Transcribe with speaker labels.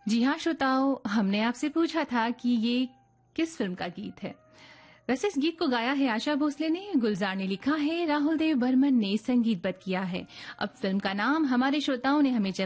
Speaker 1: जी हाँ श्रोताओं, हमने आपसे पूछा था कि ये किस फिल्म का गीत है। वैसे इस गीत को गाया है आशा भोसले ने, गुलजार ने लिखा है, राहुल देव बर्मन ने संगीतबद्ध किया है। अब फिल्म का नाम हमारे श्रोताओं ने हमें